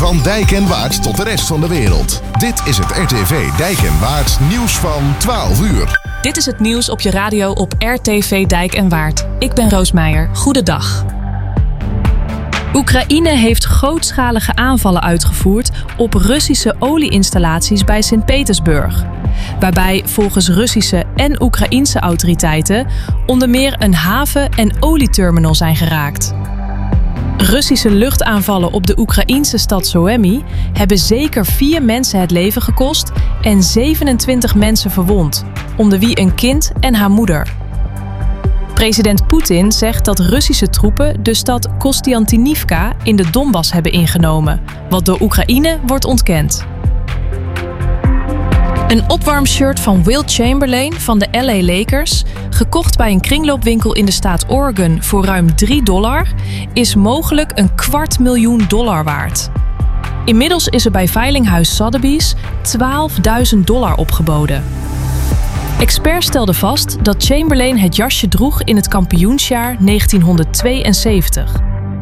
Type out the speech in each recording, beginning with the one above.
Van Dijk en Waard tot de rest van de wereld. Dit is het RTV Dijk en Waard nieuws van 12 uur. Dit is het nieuws op je radio op RTV Dijk en Waard. Ik ben Roos Meijer. Goedendag. Oekraïne heeft grootschalige aanvallen uitgevoerd op Russische olieinstallaties bij Sint-Petersburg. Waarbij volgens Russische en Oekraïense autoriteiten onder meer een haven- en olieterminal zijn geraakt. Russische luchtaanvallen op de Oekraïense stad Sumy hebben zeker 4 mensen het leven gekost en 27 mensen verwond, onder wie een kind en haar moeder. President Poetin zegt dat Russische troepen de stad Kostiantynivka in de Donbass hebben ingenomen, wat door Oekraïne wordt ontkend. Een opwarmshirt van Wilt Chamberlain van de LA Lakers, gekocht bij een kringloopwinkel in de staat Oregon voor ruim $3, is mogelijk $250.000 waard. Inmiddels is er bij veilinghuis Sotheby's $12.000 opgeboden. Experts stelden vast dat Chamberlain het jasje droeg in het kampioensjaar 1972.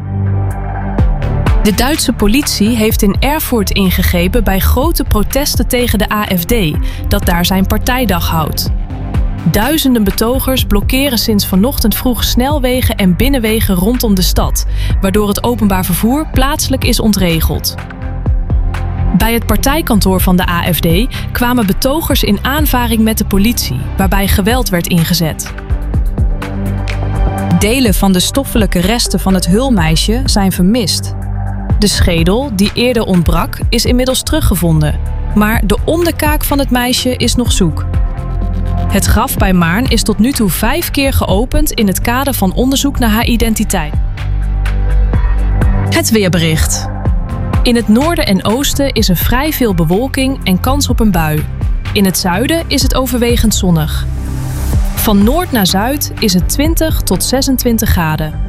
De Duitse politie heeft in Erfurt ingegrepen bij grote protesten tegen de AfD, dat daar zijn partijdag houdt. Duizenden betogers blokkeren sinds vanochtend vroeg snelwegen en binnenwegen rondom de stad, waardoor het openbaar vervoer plaatselijk is ontregeld. Bij het partijkantoor van de AfD kwamen betogers in aanvaring met de politie, waarbij geweld werd ingezet. Delen van de stoffelijke resten van het Hulmeisje zijn vermist. De schedel, die eerder ontbrak, is inmiddels teruggevonden. Maar de onderkaak van het meisje is nog zoek. Het graf bij Maarn is tot nu toe 5 keer geopend in het kader van onderzoek naar haar identiteit. Het weerbericht. In het noorden en oosten is er vrij veel bewolking en kans op een bui. In het zuiden is het overwegend zonnig. Van noord naar zuid is het 20 tot 26 graden.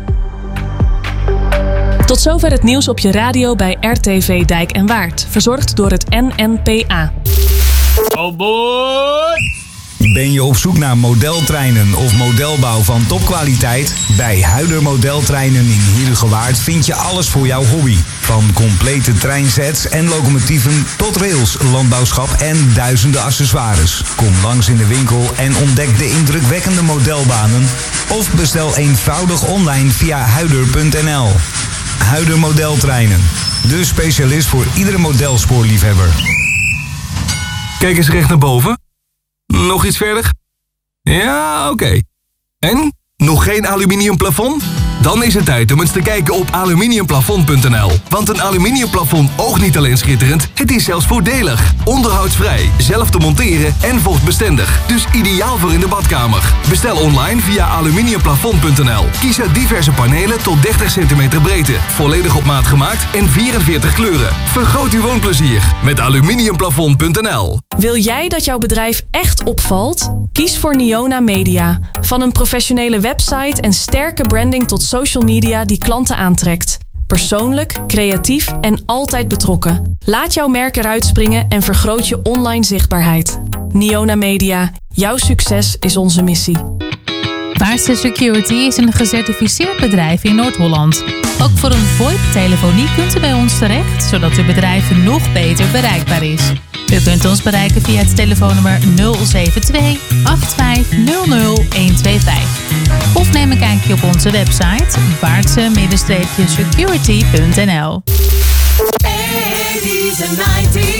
Tot zover het nieuws op je radio bij RTV Dijk en Waard. Verzorgd door het NNPA. Oh boy! Ben je op zoek naar modeltreinen of modelbouw van topkwaliteit? Bij Huider Modeltreinen in Heerhugowaard vind je alles voor jouw hobby. Van complete treinsets en locomotieven tot rails, landbouwschap en duizenden accessoires. Kom langs in de winkel en ontdek de indrukwekkende modelbanen. Of bestel eenvoudig online via huider.nl. Huider Modeltreinen. De specialist voor iedere modelspoorliefhebber. Kijk eens recht naar boven. Nog iets verder? Ja, oké. En? Nog geen aluminium plafond? Dan is het tijd om eens te kijken op aluminiumplafond.nl. Want een aluminiumplafond oogt niet alleen schitterend, het is zelfs voordelig. Onderhoudsvrij, zelf te monteren en vochtbestendig. Dus ideaal voor in de badkamer. Bestel online via aluminiumplafond.nl. Kies uit diverse panelen tot 30 cm breedte. Volledig op maat gemaakt en 44 kleuren. Vergroot uw woonplezier met aluminiumplafond.nl. Wil jij dat jouw bedrijf echt opvalt? Kies voor Niona Media. Van een professionele website en sterke branding tot social media die klanten aantrekt. Persoonlijk, creatief en altijd betrokken. Laat jouw merk eruit springen en vergroot je online zichtbaarheid. Niona Media. Jouw succes is onze missie. Waardse Security is een gecertificeerd bedrijf in Noord-Holland. Ook voor een VoIP-telefonie kunt u bij ons terecht, zodat uw bedrijf nog beter bereikbaar is. U kunt ons bereiken via het telefoonnummer 072 8500 125. Of neem een kijkje op onze website waardse-security.nl. 80s and 90s.